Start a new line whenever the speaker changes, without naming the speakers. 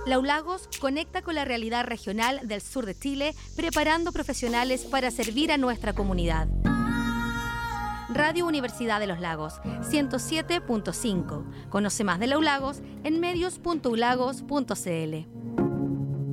LAULAGOS conecta con la realidad regional del sur de Chile, preparando profesionales para servir a nuestra comunidad. Radio Universidad de los Lagos, 107.5. Conoce más de LAULAGOS en medios.ulagos.cl.